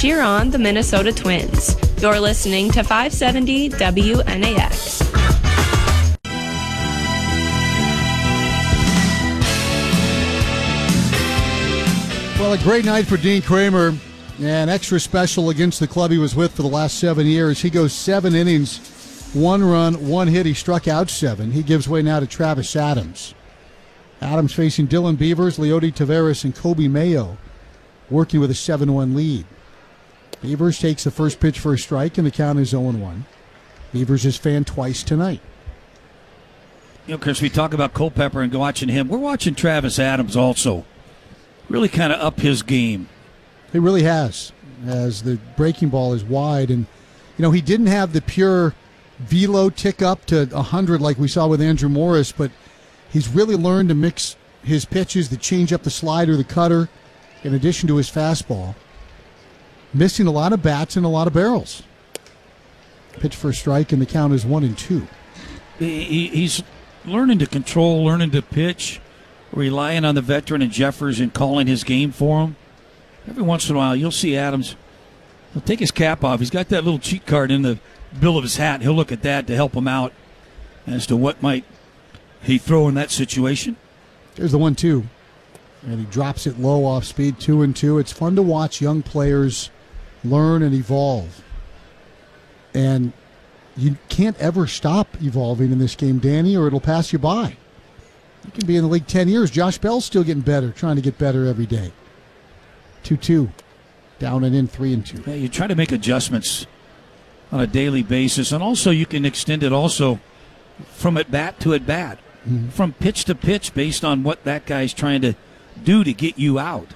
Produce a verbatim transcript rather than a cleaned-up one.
cheer on the Minnesota Twins. You're listening to five seventy W N A X. Well, a great night for Dean Kramer, and extra special against the club he was with for the last seven years. He goes seven innings, one run, one hit. He struck out seven. He gives way now to Travis Adams. Adams facing Dylan Beavers, Leody Taveras, and Kobe Mayo, working with a seven one lead. Beavers takes the first pitch for a strike, and the count is oh one. Beavers is fanned twice tonight. You know, Chris, we talk about Culpepper and watching him. We're watching Travis Adams also. Really kind of up his game. He really has, as the breaking ball is wide. And, you know, he didn't have the pure velo tick up to one hundred like we saw with Andrew Morris, but he's really learned to mix his pitches, the changeup, the slider, the cutter, in addition to his fastball. Missing a lot of bats and a lot of barrels. Pitch for a strike, and the count is one and two. He, he's learning to control, learning to pitch, relying on the veteran and Jeffers and calling his game for him. Every once in a while, you'll see Adams. He'll take his cap off. He's got that little cheat card in the bill of his hat. He'll look at that to help him out as to what might he throw in that situation. There's the one two. And he drops it low off speed, two and two. It's fun to watch young players learn and evolve. And you can't ever stop evolving in this game, Danny, or it'll pass you by. You can be in the league ten years. Josh Bell's still getting better, trying to get better every day. two two. Down and in, three and two. Yeah, you try to make adjustments on a daily basis. And also you can extend it also from at bat to at bat. Mm-hmm. From pitch to pitch based on what that guy's trying to do to get you out.